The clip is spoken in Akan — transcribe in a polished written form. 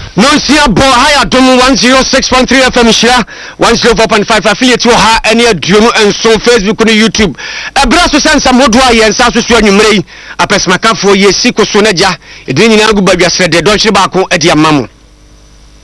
Nonsia bo haya dom 106.3 FM shira 104.5 affiliate wo ha ene aduonu enso Facebook no YouTube ebra so sensa modua ye nsa so so anwumrei apesmakafo ye siko so naja edin nyina gu badwasrede don hye ba ko ade amamo